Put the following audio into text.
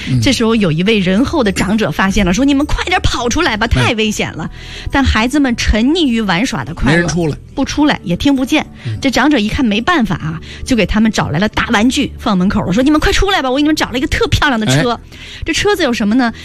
这时候有一位仁厚的长者发现了，说你们快点跑出来吧，太危险了。但孩子们沉溺于玩耍的快乐， 没人出来， 不出来也听不见。这长者一看没办法啊，就给他们找来了大玩具放门口了，说你们快出来吧，我给你们找了一个特漂亮的车。这车子有什么呢？